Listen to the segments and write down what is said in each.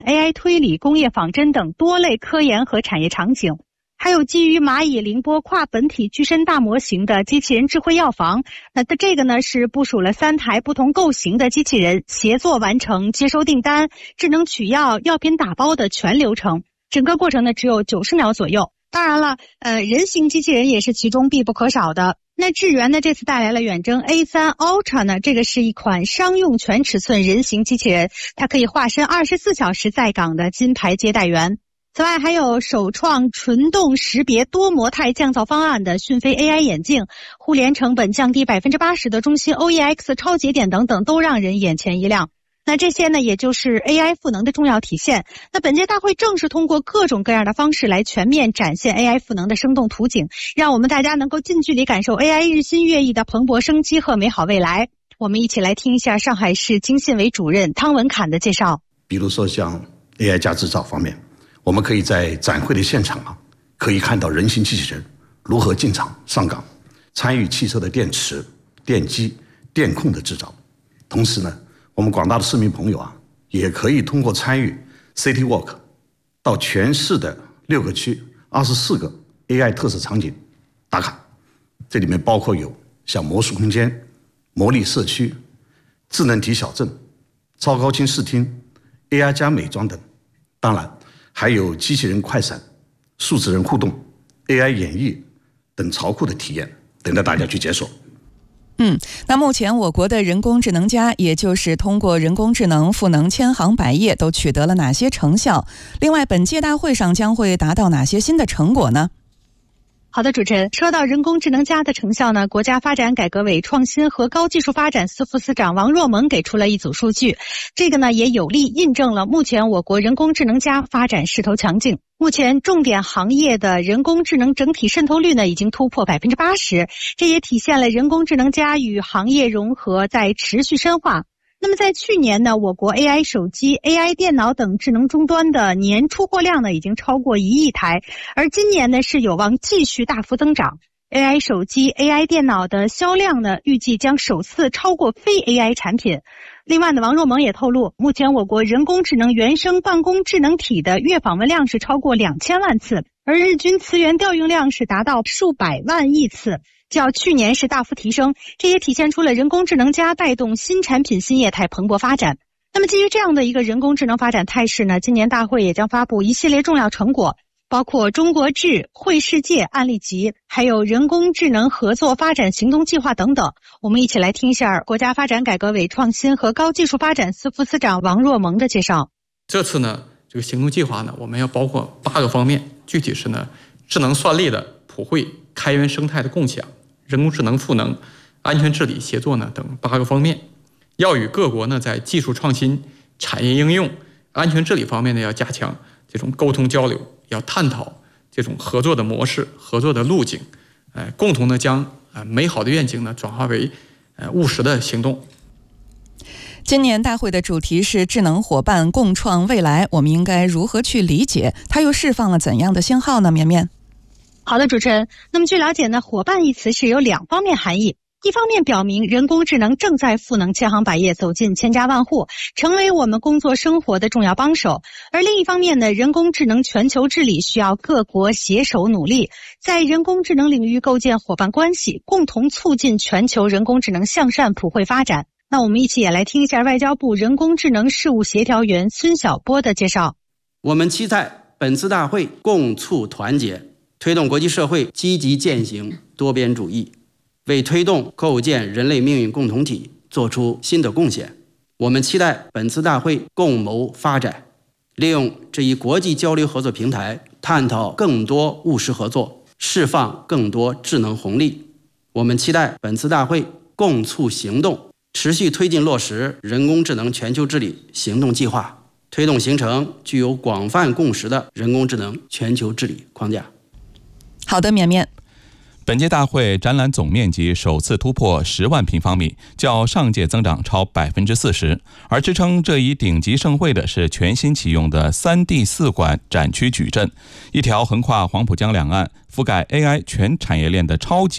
AI 推理、工业仿真等多类科研和产业场景。还有基于蚂蚁凌波跨本体具身大模型的机器人智慧药房，这个呢是部署了3台不同构型的机器人，协作完成接收订单、智能取药、药品打包的全流程，整个过程呢只有90秒左右。当然了，人形机器人也是其中必不可少的。那智源呢这次带来了远征 A3 Ultra 呢，这个是一款商用全尺寸人形机器人，它可以化身24小时在岗的金牌接待员。此外还有首创纯动识别多模态降噪方案的讯飞 AI 眼镜，互联成本降低 80% 的中芯 OEX 超节点等等，都让人眼前一亮。那这些呢也就是 AI 赋能的重要体现。那本届大会正是通过各种各样的方式来全面展现 AI 赋能的生动图景，让我们大家能够近距离感受 AI 日新月异的蓬勃生机和美好未来。我们一起来听一下上海市经信委主任汤文侃的介绍。 比如说像 AI 加制造方面，我们可以在展会的现场可以看到人形机器人如何进场上岗，参与汽车的电池、电机、电控的制造。同时呢，我们广大的市民朋友也可以通过参与 City Walk 到全市的6个区、24个 AI 特色场景打卡。这里面包括有像魔术空间、魔力社区、智能体小镇、超高清视听、AI 加美妆等。当然还有机器人快闪、数字人互动、AI 演绎等潮酷的体验，等着大家去解锁。 那目前我国的人工智能家，也就是通过人工智能赋能千行百业，都取得了哪些成效？另外，本届大会上将会达到哪些新的成果呢？ 好的，主持人，说到人工智能家的成效呢，国家发展改革委创新和高技术发展司副司长王若萌给出了一组数据，这个呢也有力印证了目前我国人工智能家发展势头强劲。目前重点行业的人工智能整体渗透率呢已经突破 80%， 这也体现了人工智能家与行业融合在持续深化。那么在去年呢，我国 AI 手机、AI 电脑等智能终端的年出货量呢已经超过1亿台，而今年呢是有望继续大幅增长。AI 手机、AI 电脑的销量呢预计将首次超过非 AI 产品。另外呢，王若萌也透露，目前我国人工智能原生办公智能体的月访问量是超过2000万次，而日均词源调用量是达到数百万亿次，较去年是大幅提升，这也体现出了人工智能加带动新产品新业态蓬勃发展。那么基于这样的一个人工智能发展态势呢，今年大会也将发布一系列重要成果，包括中国智、绘世界案例集，还有人工智能合作发展行动计划等等。我们一起来听一下国家发展改革委创新和高技术发展司副司长王若萌的介绍。 这次呢，这个行动计划呢，我们要包括8个方面，具体是呢，智能算力的普惠、开源生态的共享、人工智能赋能、安全治理协作呢等8个方面。要与各国呢在技术创新、产业应用、安全治理方面呢要加强这种沟通交流，要探讨这种合作的模式、合作的路径，共同的将美好的愿景呢转化为务实的行动。 今年大会的主题是智能伙伴共创未来，我们应该如何去理解？它又释放了怎样的信号呢？绵绵。 好的，主持人。那么据了解呢，伙伴一词是有2方面含义。一方面表明人工智能正在赋能千行百业，走进千家万户，成为我们工作生活的重要帮手。而另一方面呢，人工智能全球治理需要各国携手努力，在人工智能领域构建伙伴关系，共同促进全球人工智能向善普惠发展。那我们一起也来听一下外交部人工智能事务协调员孙晓波的介绍。 我们期待本次大会共促团结，推动国际社会积极践行多边主义，为推动构建人类命运共同体做出新的贡献。我们期待本次大会共谋发展，利用这一国际交流合作平台，探讨更多务实合作，释放更多智能红利。我们期待本次大会共促行动，持续推进落实人工智能全球治理行动计划，推动形成具有广泛共识的人工智能全球治理框架。 好的，绵绵。 本届大会展览总面积首次突破10万平方米，较上届增长超 40%。 而支撑这一顶级盛会的是全新启用的3D4馆展区矩阵，一条横跨黄浦江两岸、覆盖 AI 全产业链的超级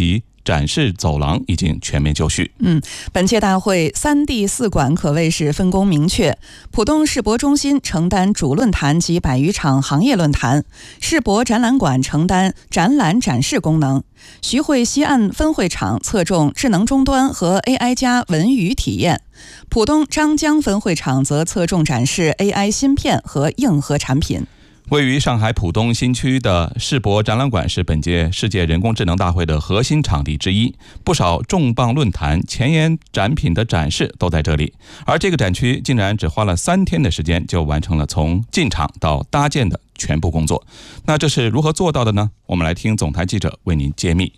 展示走廊已经全面就绪。 本届大会3D 4馆可谓是分工明确，浦东世博中心承担主论坛及100余场行业论坛，世博展览馆承担展览展示功能，徐汇西岸分会场侧重智能终端和 AI 加文娱体验，浦东张江分会场则侧重展示 AI 芯片和硬核产品。 位于上海浦东新区的世博展览馆是本届世界人工智能大会的核心场地之一，不少重磅论坛、前沿展品的展示都在这里。而这个展区竟然只花了3天的时间就完成了从进场到搭建的全部工作。那这是如何做到的呢？我们来听总台记者为您揭秘。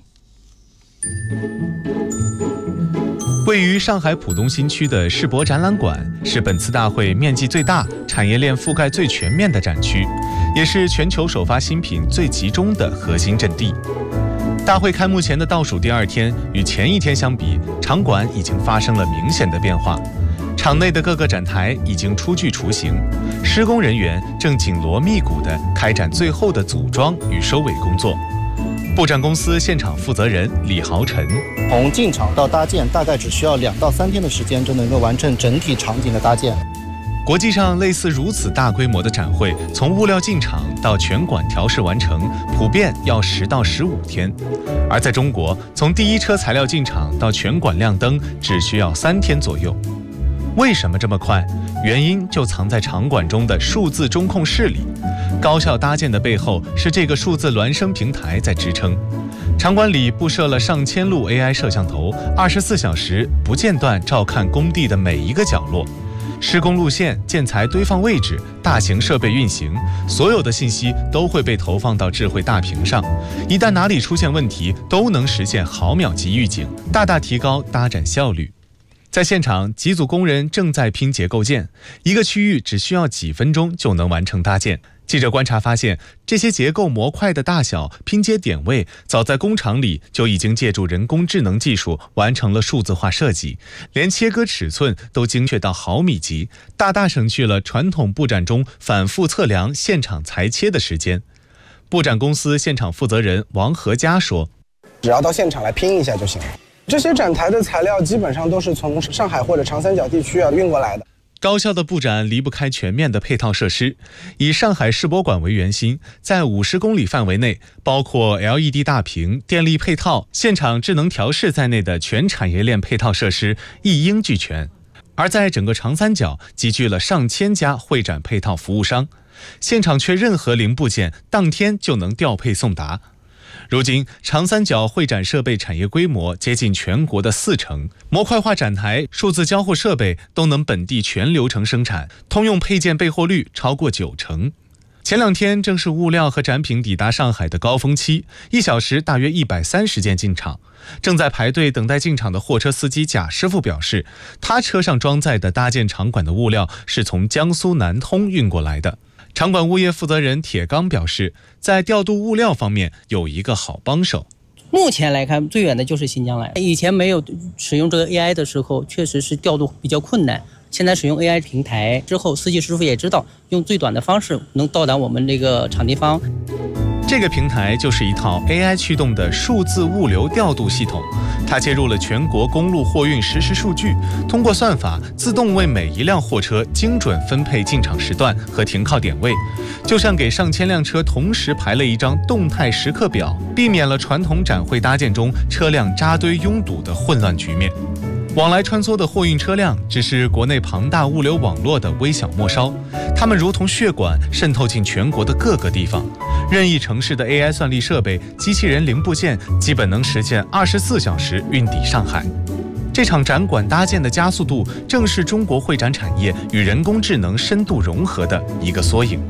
位于上海浦东新区的世博展览馆是本次大会面积最大、产业链覆盖最全面的展区，也是全球首发新品最集中的核心阵地。大会开幕前的倒数第2天，与前一天相比，场馆已经发生了明显的变化。场内的各个展台已经初具雏形，施工人员正紧锣密鼓地开展最后的组装与收尾工作。布展公司现场负责人李豪晨： 从进场到搭建，大概只需要2到3天的时间就能够完成整体场景的搭建。 国际上类似如此大规模的展会，从物料进场到全馆调试完成，普遍要10到15天；而在中国，从第一车材料进场到全馆亮灯，只需要3天左右。为什么这么快？原因就藏在场馆中的数字中控室里。高效搭建的背后是这个数字孪生平台在支撑。场馆里布设了上千路 AI 摄像头，24小时不间断照看工地的每一个角落。施工路线、建材堆放位置、大型设备运行，所有的信息都会被投放到智慧大屏上。一旦哪里出现问题，都能实现毫秒级预警，大大提高搭展效率。在现场，几组工人正在拼接构件，一个区域只需要几分钟就能完成搭建。记者观察发现，这些结构模块的大小、拼接点位，早在工厂里就已经借助人工智能技术完成了数字化设计，连切割尺寸都精确到毫米级，大大省去了传统布展中反复测量、现场裁切的时间。布展公司现场负责人王和佳说：“ 只要到现场来拼一下就行了。这些展台的材料基本上都是从上海或者长三角地区运过来的。” 高效的布展离不开全面的配套设施。以上海世博馆为圆心，在50公里范围内，包括 LED 大屏、电力配套、现场智能调试在内的全产业链配套设施一应俱全。而在整个长三角集聚了上千家会展配套服务商，现场缺任何零部件，当天就能调配送达。如今，长三角会展设备产业规模接近全国的40%，模块化展台、数字交互设备都能本地全流程生产，通用配件备货率超过90%。前2天正是物料和展品抵达上海的高峰期，1小时大约130件进场。正在排队等待进场的货车司机贾师傅表示，他车上装载的搭建场馆的物料是从江苏南通运过来的。场馆物业负责人铁刚表示，在调度物料方面有一个好帮手。 目前来看，最远的就是新疆来。以前没有使用这个 AI 的时候，确实是调度比较困难。现在使用 AI 平台之后，司机师傅也知道用最短的方式能到达我们这个场地方。 这个平台就是一套 AI 驱动的数字物流调度系统，它接入了全国公路货运实时数据，通过算法自动为每一辆货车精准分配进场时段和停靠点位，就像给上千辆车同时排了一张动态时刻表，避免了传统展会搭建中车辆扎堆拥堵的混乱局面。往来穿梭的货运车辆只是国内庞大物流网络的微小末梢，它们如同血管渗透进全国的各个地方。任意城市的 AI 算力设备、机器人零部件基本能实现24小时运抵上海。这场展馆搭建的加速度，正是中国会展产业与人工智能深度融合的一个缩影。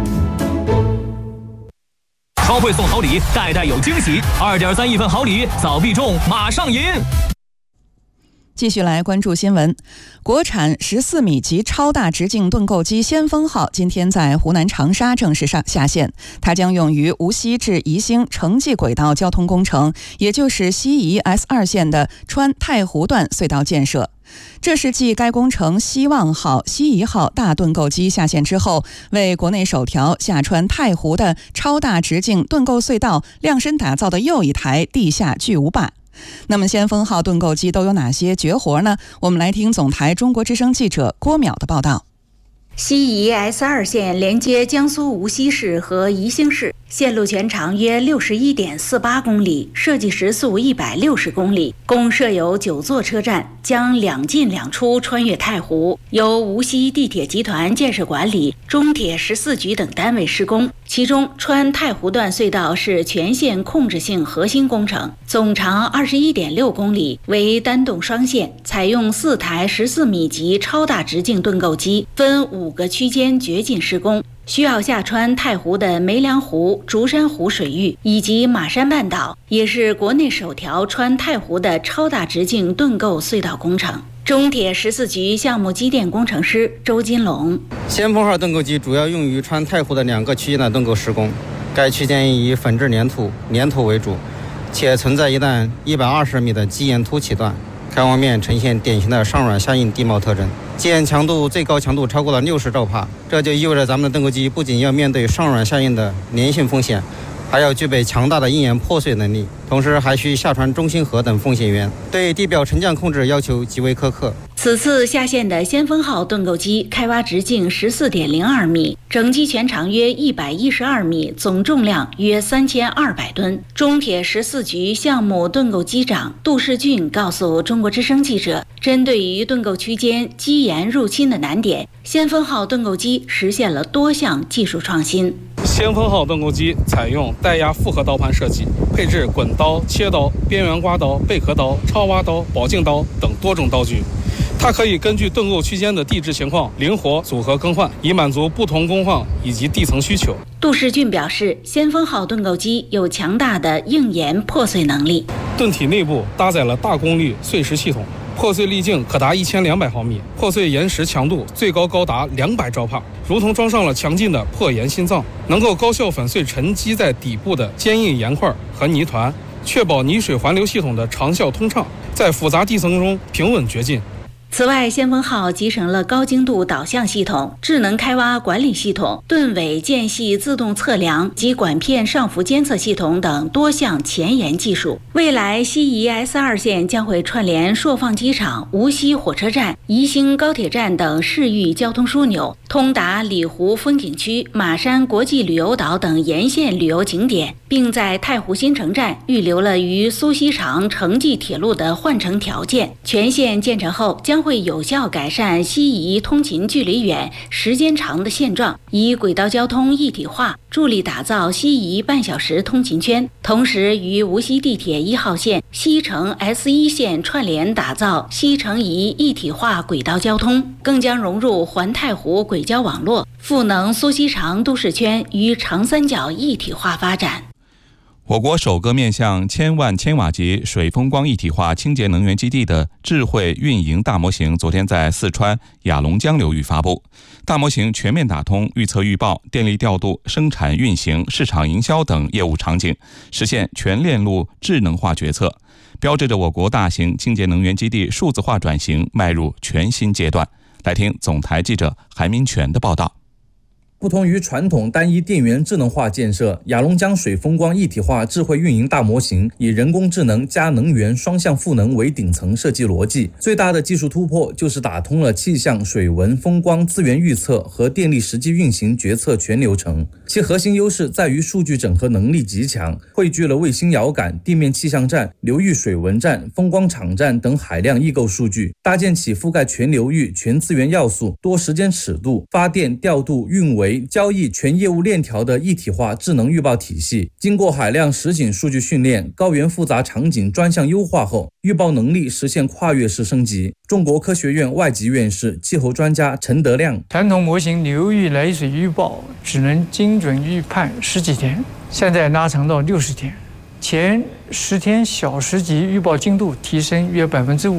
超会送好礼，代代有惊喜，2.3亿份好礼，早必中，马上赢！ 继续来关注新闻，国产14米级超大直径盾构机先锋号今天在湖南长沙正式下线，它将用于无锡至宜兴城际轨道交通工程，也就是西宜 S2线的穿太湖段隧道建设。这是继该工程希望号、西宜号大盾构机下线之后，为国内首条下穿太湖的超大直径盾构隧道量身打造的又一台地下巨无霸。 那么先锋号盾构机都有哪些绝活呢？我们来听总台中国之声记者郭淼的报道。 西宜 S2 线连接江苏无锡市和宜兴市，线路全长约61.48公里，设计时速160公里，共设有9座车站，将2进2出穿越太湖，由无锡地铁集团建设管理，中铁14局等单位施工。其中穿太湖段隧道是全线控制性核心工程，总长21.6公里，为单洞双线，采用4台14米级超大直径盾构机，分5个区间掘进施工，需要下穿太湖的梅梁湖、竹山湖水域以及马山半岛，也是国内首条穿太湖的超大直径盾构隧道工程。中铁14局项目机电工程师周金龙： 先锋号盾构机主要用于穿太湖的2个区间的盾构施工，该区间以粉质粘土为主，且存在一段120米的基岩凸起段，开荒面呈现典型的上软下硬地貌特征，基岩强度最高强度超过了60兆帕，这就意味着咱们的盾构机不仅要面对上软下硬的粘性风险，还要具备强大的硬岩破碎能力，同时还需下穿中心河等风险源，对地表沉降控制要求极为苛刻。 此次下线的先锋号盾构机开挖直径14.02米，整机全长约112米，总重量约3200吨。中铁14局项目盾构机长杜世俊告诉中国之声记者，针对于盾构区间基岩入侵的难点，先锋号盾构机实现了多项技术创新。 先锋号盾构机采用带压复合刀盘设计，配置滚刀、切刀、边缘刮刀、贝壳刀、超挖刀、宝镜刀等多种刀具。它可以根据盾构区间的地质情况灵活组合更换，以满足不同工况以及地层需求。 杜世俊表示，先锋号盾构机有强大的硬岩破碎能力， 盾体内部搭载了大功率碎石系统，破碎粒径可达1200毫米，破碎岩石强度最高达200兆帕，如同装上了强劲的破岩心脏，能够高效粉碎沉积在底部的坚硬岩块和泥团，确保泥水环流系统的长效通畅，在复杂地层中平稳掘进。 此外，先锋号集成了高精度导向系统、智能开挖管理系统、盾尾间隙自动测量及管片上浮监测系统等多项前沿技术。未来，西宜 S2 线将会串联朔放机场、无锡火车站、宜兴高铁站等市域交通枢纽，通达里湖风景区、马山国际旅游岛等沿线旅游景点，并在太湖新城站预留了与苏锡常城际铁路的换乘条件。全线建成后，将会有效改善西宜通勤距离远、时间长的现状，以轨道交通一体化助力打造西宜半小时通勤圈，同时与无锡地铁1号线、西城 S1 线串联，打造西城宜一体化轨道交通，更将融入环太湖轨交网络，赋能苏锡常都市圈与长三角一体化发展。 我国首个面向1000万千瓦级水风光一体化清洁能源基地的智慧运营大模型昨天在四川雅龙江流域发布。大模型全面打通预测预报、电力调度、生产运行、市场营销等业务场景，实现全链路智能化决策，标志着我国大型清洁能源基地数字化转型迈入全新阶段。来听总台记者韩明全的报道。 不同于传统单一电源智能化建设，雅龙江水风光一体化智慧运营大模型以人工智能加能源双向赋能为顶层设计逻辑，最大的技术突破就是打通了气象、水文、风光资源预测和电力实际运行决策全流程。其核心优势在于数据整合能力极强，汇聚了卫星遥感、地面气象站、流域水文站、风光场站等海量异构数据，搭建起覆盖全流域、全资源要素、多时间尺度、发电、调度、运维、交易全业务链条的一体化智能预报体系。经过海量实景数据训练、高原复杂场景专项优化后，预报能力实现跨越式升级。中国科学院外籍院士、气候专家陈德亮： 传统模型流域来水预报只能精准预判10几天，现在拉长到60天，前10天小时级预报精度提升约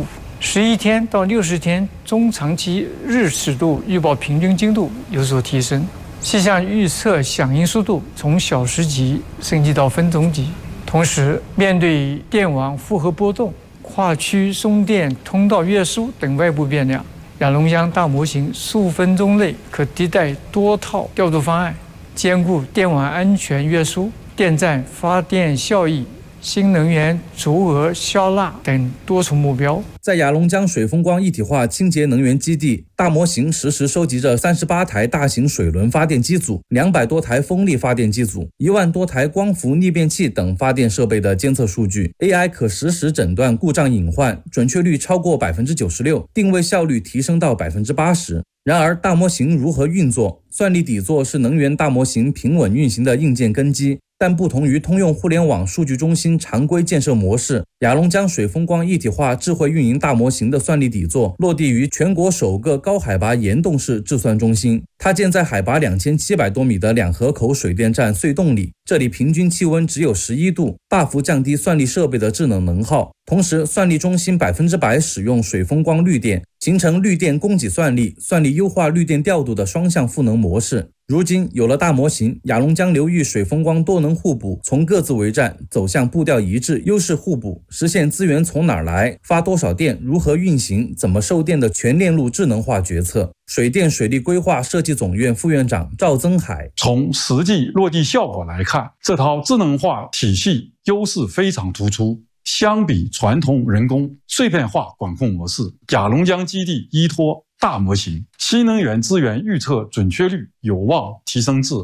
5%。11天到60天中长期日尺度预报平均精度有所提升，气象预测响应速度从小时级升级到分钟级。同时，面对电网负荷波动、跨区送电通道约束等外部变量，雅龙江大模型数分钟内可迭代多套调度方案，兼顾电网安全约束、电站发电效益、 新能源足额消纳等多重目标。 在雅龙江水风光一体化清洁能源基地，大模型实时收集着38台大型水轮发电机组、200多台风力发电机组、1万多台光伏逆变器等发电设备的监测数据。AI 可实时诊断故障隐患，准确率超过96%，定位效率提升到80%。然而，大模型如何运作？算力底座是能源大模型平稳运行的硬件根基。但不同于通用互联网数据中心常规建设模式，雅龙江水风光一体化智慧运营大模型的算力底座落地于全国首个高海拔岩洞式制算中心。它建在海拔2700多米的两河口水电站隧洞里，这里平均气温只有11度，大幅降低算力设备的制冷能耗。同时，算力中心100%使用水风光绿电，形成绿电供给算力、算力优化绿电调度的双向赋能模式。如今有了大模型，雅龙江流域水风光多能互补，从各自为战走向步调一致、优势互补，实现资源从哪儿来、发多少电、如何运行、怎么售电的全链路智能化决策。水电水利规划设计总院副院长赵增海： 从实际落地效果来看，这套智能化体系优势非常突出。相比传统人工碎片化管控模式，雅龙江基地依托大模型，新能源资源预测准确率有望提升至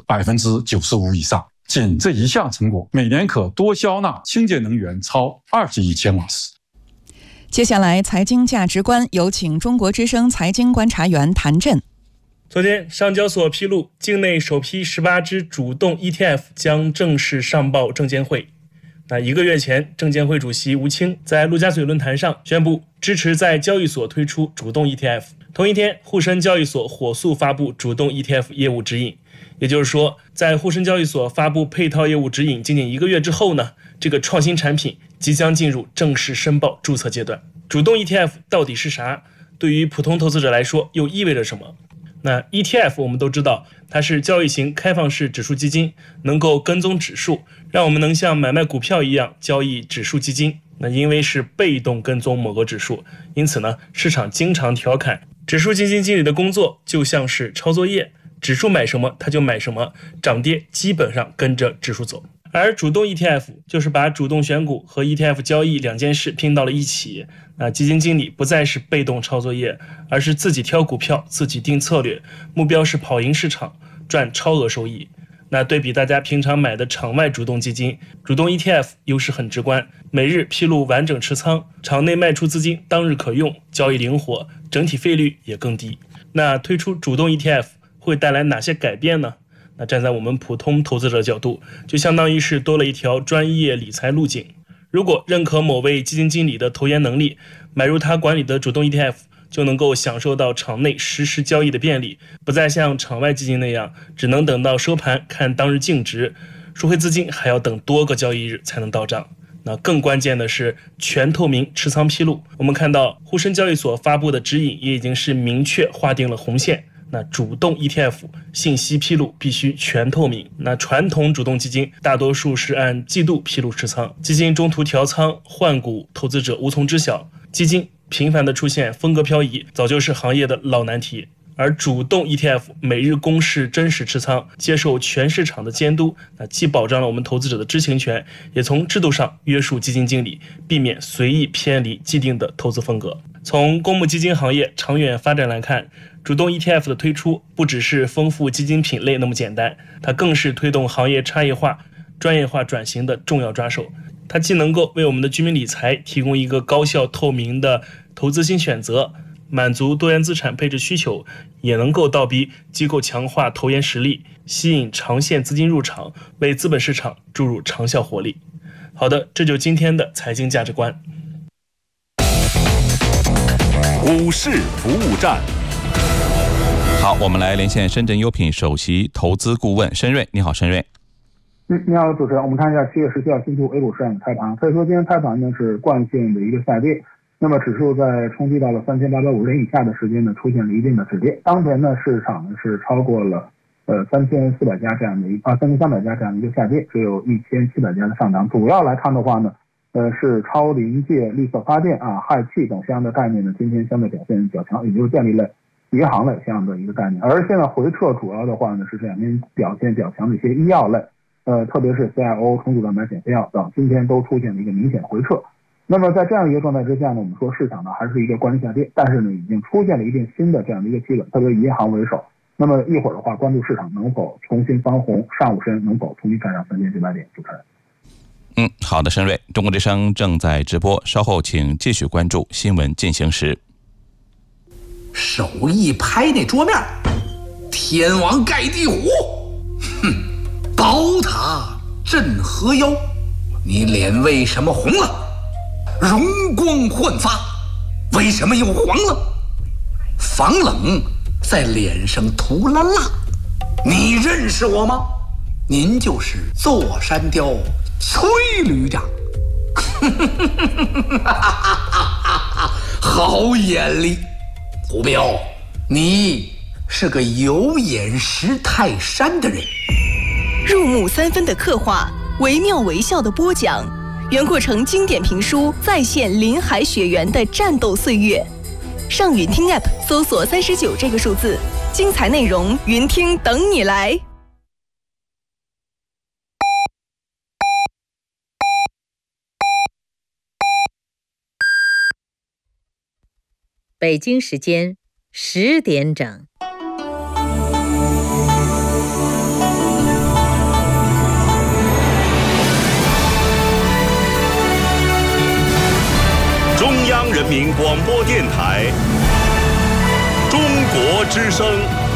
95%以上。仅这一项成果，每年可多消纳清洁能源超20亿千瓦时。 接下来，财经价值观有请中国之声财经观察员谭震。 昨天，上交所披露，境内首批18只主动 ETF 将正式上报证监会。1个月前，证监会主席吴清在陆家嘴论坛上宣布支持在交易所推出主动 ETF。同一天，沪深交易所火速发布主动 ETF 业务指引。也就是说，在沪深交易所发布配套业务指引仅1个月之后呢，这个创新产品即将进入正式申报注册阶段。主动 ETF 到底是啥？对于普通投资者来说又意味着什么？那 ETF 我们都知道，它是交易型开放式指数基金，能够跟踪指数，让我们能像买卖股票一样交易指数基金。那因为是被动跟踪某个指数，因此呢，市场经常调侃指数基金经理的工作就像是抄作业，指数买什么他就买什么，涨跌基本上跟着指数走。而主动 ETF 就是把主动选股和 ETF 交易两件事拼到了一起。那基金经理不再是被动抄作业，而是自己挑股票，自己定策略，目标是跑赢市场，赚超额收益。那对比大家平常买的场外主动基金，主动 ETF 优势很直观，每日披露完整持仓，场内卖出资金当日可用，交易灵活，整体费率也更低。那推出主动 ETF 会带来哪些改变呢？那站在我们普通投资者角度，就相当于是多了一条专业理财路径。如果认可某位基金经理的投研能力，买入他管理的主动 ETF， 就能够享受到场内实时交易的便利，不再像场外基金那样只能等到收盘看当日净值，赎回资金还要等多个交易日才能到账。那更关键的是全透明持仓披露，我们看到沪深交易所发布的指引也已经是明确划定了红线。那主动 ETF 信息披露必须全透明。那传统主动基金大多数是按季度披露持仓，基金中途调仓换股，投资者无从知晓。基金频繁的出现风格漂移，早就是行业的老难题。而主动 ETF 每日公示真实持仓，接受全市场的监督，那既保障了我们投资者的知情权，也从制度上约束基金经理，避免随意偏离既定的投资风格。从公募基金行业长远发展来看，主动 ETF 的推出不只是丰富基金品类那么简单，它更是推动行业差异化、专业化转型的重要抓手。它既能够为我们的居民理财提供一个高效透明的投资新选择，满足多元资产配置需求，也能够倒逼机构强化投研实力，吸引长线资金入场，为资本市场注入长效活力。好的，这就是今天的财经价值观。 股市服务站。好，我们来连线深圳优品首席投资顾问申瑞。你好，申瑞。 你好，主持人。我们看一下7月17号星期五 A 股市场开盘，可以说今天开盘呢是惯性的一个下跌，那么指数在冲击到了3850以下的时间呢，出现了一定的止跌。当前呢，市场呢是超过了3400家这样的3300家这样的一个下跌，只有1700家的上涨。主要来看的话呢，是超临界、绿色发电氦气等相应的概念呢，今天相对表现较强，也就是建立了银行类这样的一个概念。而现在回撤主要的话呢，是这两天表现较强的一些医药类， 特别是 CIO 重组蛋白减肥药等，今天都出现了一个明显的回撤。那么在这样一个状态之下呢，我们说市场呢还是一个关注下跌，但是呢已经出现了一定新的这样的一个企稳，特别以银行为首。那么一会儿的话，关注市场能否重新翻红，上午深能否重新站上3900点。主持人。 好的，申瑞，中国之声正在直播，稍后请继续关注新闻进行时。 手一拍那桌面，天王盖地虎，哼，宝塔镇河妖，你脸为什么红了？容光焕发，为什么又黄了？防冷在脸上涂了蜡，你认识我吗？您就是座山雕崔旅长。好眼力，胡彪，你是个有眼识泰山的人。 入木三分的刻画，惟妙惟肖的播讲，袁阔成经典评书再现林海雪原的战斗岁月。上云听 App 搜索39这个数字，精彩内容云听等你来。 北京时间10点整。 中央人民广播电台，中国之声。